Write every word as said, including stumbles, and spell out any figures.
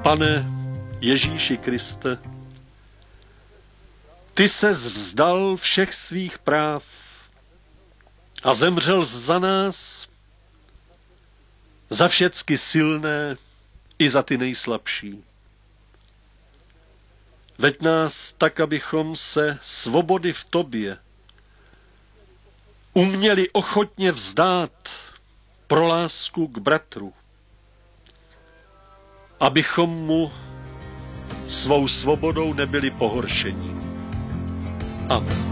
Pane Ježíši Kriste, ty ses vzdal všech svých práv a zemřel za nás, za všecky silné i za ty nejslabší. Veď nás tak, abychom se svobody v tobě uměli ochotně vzdát pro lásku k bratru, abychom mu svou svobodou nebyli pohoršení. Amen.